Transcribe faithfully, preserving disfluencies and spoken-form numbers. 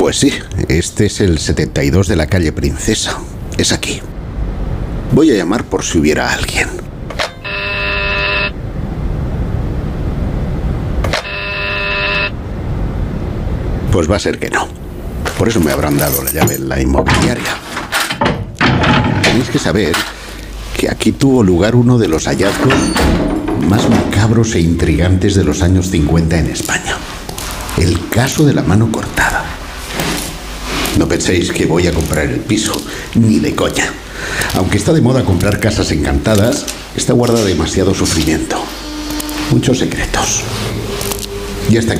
Pues sí, este es el setenta y dos de la calle Princesa. Es aquí. Voy a llamar por si hubiera alguien. Pues va a ser que no. Por eso me habrán dado la llave en la inmobiliaria. Tenéis que saber que aquí tuvo lugar uno de los hallazgos más macabros e intrigantes de los años cincuenta en España. El caso de la mano cortada. No penséis que voy a comprar el piso, ni de coña. Aunque está de moda comprar casas encantadas, esta guarda demasiado sufrimiento. Muchos secretos. Y hasta aquí